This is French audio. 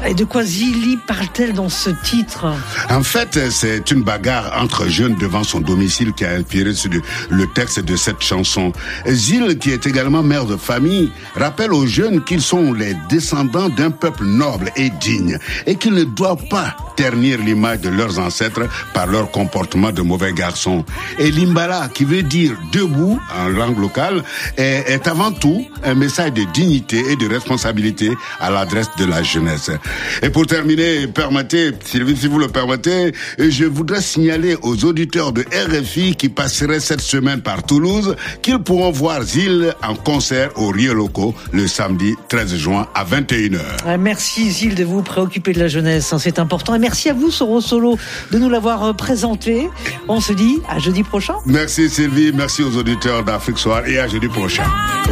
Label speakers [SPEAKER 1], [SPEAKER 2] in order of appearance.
[SPEAKER 1] Et de quoi Zili parle-t-elle dans ce titre?
[SPEAKER 2] En fait, c'est une bagarre entre jeunes devant son domicile qui a inspiré le texte de cette chanson. Zil, qui est également mère de famille, rappelle aux jeunes qu'ils sont les descendants d'un peuple noble et digne et qu'ils ne doivent pas ternir l'image de leurs ancêtres par leur comportement de mauvais garçons. Et Limbala, qui veut dire debout en langue locale, est avant tout un message de dignité et de responsabilité à l'adresse de la jeunesse. Et pour terminer, permettez, Sylvie, si vous le permettez, je voudrais signaler aux auditeurs de RFI qui passeraient cette semaine par Toulouse qu'ils pourront voir Zil en concert au Rio Loco le samedi 13 juin à 21h.
[SPEAKER 1] Merci Zil de vous préoccuper de la jeunesse, c'est important. Et merci à vous, Soro Solo, de nous l'avoir présenté. On se dit à jeudi prochain.
[SPEAKER 2] Merci Sylvie, merci aux auditeurs d'Afrique Soir et à jeudi prochain.